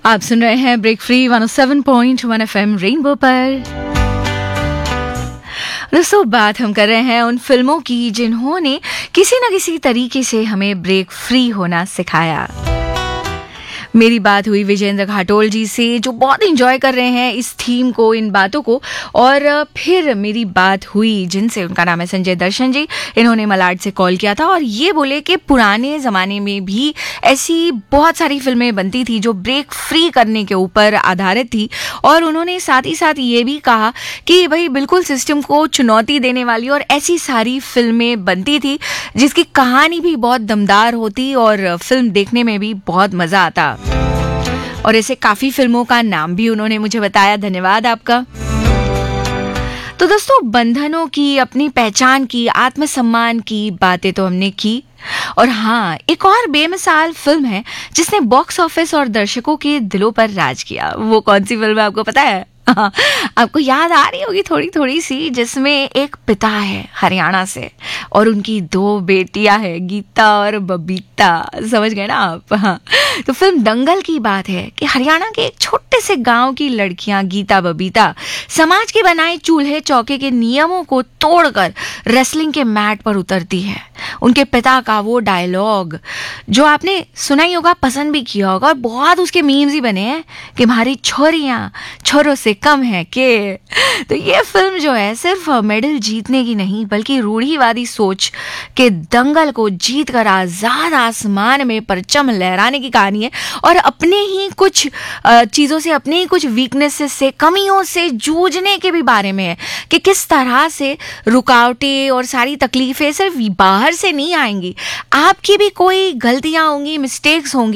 आप सुन रहे हैं ब्रेक फ्री 107.1 एफएम रेनबो पर। दोस्तों, बात हम कर रहे हैं उन फिल्मों की जिन्होंने किसी न किसी तरीके से हमें ब्रेक फ्री होना सिखाया। मेरी बात हुई विजेंद्र घाटोल जी से, जो बहुत एंजॉय कर रहे हैं इस थीम को, इन बातों को। और फिर मेरी बात हुई जिनसे, उनका नाम है संजय दर्शन जी। इन्होंने मलाड से कॉल किया था और ये बोले कि पुराने ज़माने में भी ऐसी बहुत सारी फिल्में बनती थी जो ब्रेक फ्री करने के ऊपर आधारित थी। और उन्होंने साथ ही साथ ये भी कहा कि भाई बिल्कुल सिस्टम को चुनौती देने वाली और ऐसी सारी फिल्में बनती थी जिसकी कहानी भी बहुत दमदार होती और फिल्म देखने में भी बहुत मज़ा आता। और ऐसे काफी फिल्मों का नाम भी उन्होंने मुझे बताया। धन्यवाद आपका। तो दोस्तों, बंधनों की, अपनी पहचान की, आत्मसम्मान की बातें तो हमने की। और हाँ, एक और बेमिसाल फिल्म है जिसने बॉक्स ऑफिस और दर्शकों के दिलों पर राज किया। वो कौन सी फिल्म है आपको पता है? आपको याद आ रही होगी थोड़ी थोड़ी सी, जिसमें एक पिता है हरियाणा से और उनकी 2 बेटियां हैं, गीता और बबीता। समझ गए ना आप? हाँ, तो फिल्म दंगल की बात है कि हरियाणा के एक छोटे से गांव की लड़कियां गीता बबीता समाज के बनाए चूल्हे चौके के नियमों को तोड़कर रेसलिंग के मैट पर उतरती है। उनके पिता का वो डायलॉग जो आपने सुना ही होगा, पसंद भी किया होगा और बहुत उसके मीम्स ही बने हैं कि हमारी छोरियां छोरों से कम है के। तो ये फिल्म जो है सिर्फ मेडल जीतने की नहीं, बल्कि रूढ़िवादी सोच के दंगल को जीत कर आजाद आसमान में परचम लहराने की कहानी है। और अपने ही कुछ चीज़ों से, अपने ही कुछ वीकनेसेस से, कमियों से जूझने के भी बारे में है कि किस तरह से रुकावटें और सारी तकलीफें सिर्फ बाहर से नहीं आएंगी, आपकी भी कोई गलतियां होंगी, मिस्टेक्स होंगी